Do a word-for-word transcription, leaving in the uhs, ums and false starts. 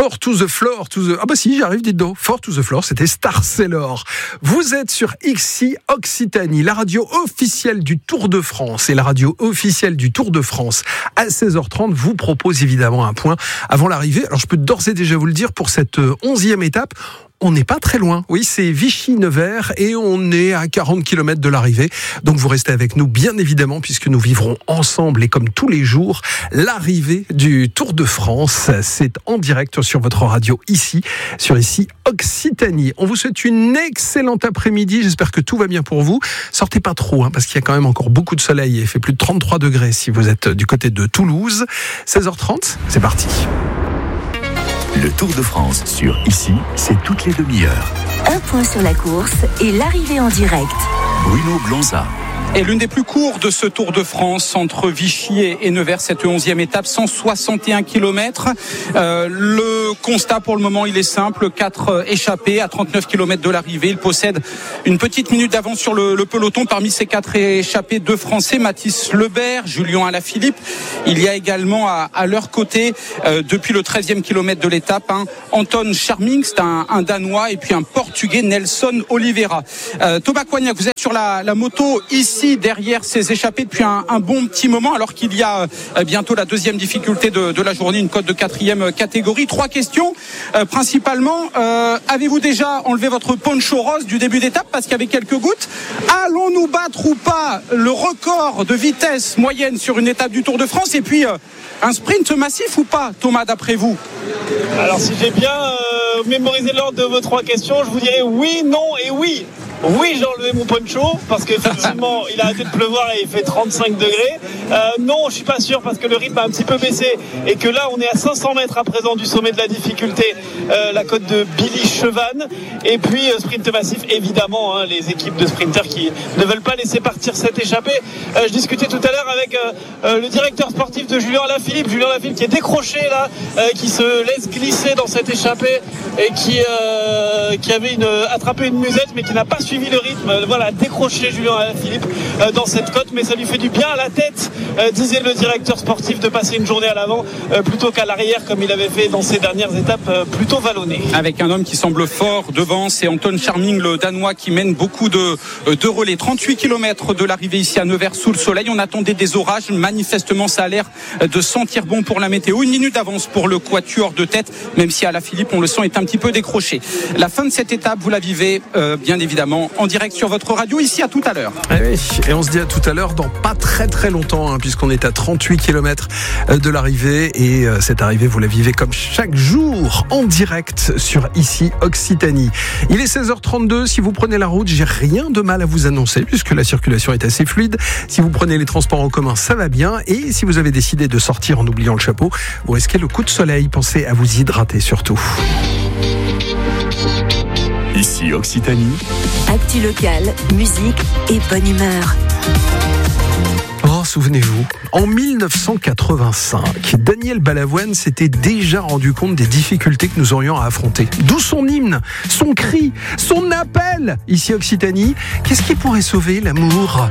Four to the floor, to the... Ah bah si, j'arrive, dites donc. Four to the floor, c'était Star Sailor. Vous êtes sur Ici Occitanie, la radio officielle du Tour de France. Et la radio officielle du Tour de France, à seize heures trente, vous propose évidemment un point avant l'arrivée. Alors je peux d'ores et déjà vous le dire, pour cette onzième étape, on n'est pas très loin. Oui, c'est Vichy-Nevers et on est à quarante kilomètres de l'arrivée. Donc vous restez avec nous, bien évidemment, puisque nous vivrons ensemble et comme tous les jours, l'arrivée du Tour de France. C'est en direct sur votre radio ici, sur Ici Occitanie. On vous souhaite une excellente après-midi. J'espère que tout va bien pour vous. Sortez pas trop, hein, parce qu'il y a quand même encore beaucoup de soleil et il fait plus de trente-trois degrés si vous êtes du côté de Toulouse. seize heures trente, c'est parti. Le Tour de France sur Ici, c'est toutes les demi-heures. Un point sur la course et l'arrivée en direct. Bruno Blanza. Et l'une des plus courtes de ce Tour de France entre Vichy et Nevers, cette onzième étape, cent soixante et un kilomètres. Euh, le constat pour le moment, il est simple, quatre échappés à trente-neuf kilomètres de l'arrivée. Il possède une petite minute d'avance sur le, le peloton. Parmi ces quatre échappés, deux Français, Mathis Lebert, Julien Alaphilippe. Il y a également à, à leur côté, euh, depuis le treizième kilomètre de l'étape, hein, Anton Charming, c'est un, un Danois, et puis un Portugais, Nelson Oliveira. Euh, Thomas Coignac, vous êtes sur la, la moto ici, derrière ces échappés depuis un, un bon petit moment, alors qu'il y a euh, bientôt la deuxième difficulté de, de la journée, une cote de quatrième catégorie. Trois questions, euh, principalement, euh, avez-vous déjà enlevé votre poncho rose du début d'étape parce qu'il y avait quelques gouttes? Allons-nous battre ou pas le record de vitesse moyenne sur une étape du Tour de France? Et puis, euh, un sprint massif ou pas, Thomas, d'après vous? Alors, si j'ai bien euh, mémorisé l'ordre de vos trois questions, je vous dirais oui, non et oui. Oui, j'ai enlevé mon poncho parce qu'effectivement il a arrêté de pleuvoir et il fait trente-cinq degrés. Euh, non, je suis pas sûr parce que le rythme a un petit peu baissé et que là on est à cinq cents mètres à présent du sommet de la difficulté, euh, la côte de Billy Chevannes. Et puis euh, sprint massif, évidemment, hein, les équipes de sprinters qui ne veulent pas laisser partir cette échappée. Euh, je discutais tout à l'heure avec euh, euh, le directeur sportif de Julien Alaphilippe, Julien Alaphilippe qui est décroché là, euh, qui se laisse glisser dans cette échappée et qui, euh, qui avait une, attrapé une musette mais qui n'a pas suivi le rythme. Voilà, décroché Julien Alaphilippe euh, dans cette côte, mais ça lui fait du bien à la tête, euh, disait le directeur sportif, de passer une journée à l'avant euh, plutôt qu'à l'arrière comme il avait fait dans ses dernières étapes euh, plutôt vallonnées. Avec un homme qui semble fort devant, c'est Anton Charming, le Danois, qui mène beaucoup de, de relais. trente-huit kilomètres de l'arrivée ici à Nevers sous le soleil. On attendait des orages. Manifestement, ça a l'air de sentir bon pour la météo. Une minute d'avance pour le quatuor de tête, même si Alaphilippe, on le sent, est un petit peu décroché. La fin de cette étape, vous la vivez euh, bien évidemment en direct sur votre radio. Ici, à tout à l'heure. Et, oui, et on se dit à tout à l'heure dans pas très très longtemps, hein, puisqu'on est à trente-huit kilomètres de l'arrivée. Et euh, cette arrivée, vous la vivez comme chaque jour en direct sur Ici Occitanie. Il est seize heures trente-deux. Si vous prenez la route, j'ai rien de mal à vous annoncer, puisque la circulation est assez fluide. Si vous prenez les transports en commun, ça va bien. Et si vous avez décidé de sortir en oubliant le chapeau, vous risquez le coup de soleil. Pensez à vous hydrater surtout. Ici Occitanie. Actu locale, musique et bonne humeur. Oh, souvenez-vous, en dix-neuf cent quatre-vingt-cinq, Daniel Balavoine s'était déjà rendu compte des difficultés que nous aurions à affronter. D'où son hymne, son cri, son appel. Ici Occitanie, qu'est-ce qui pourrait sauver l'amour ?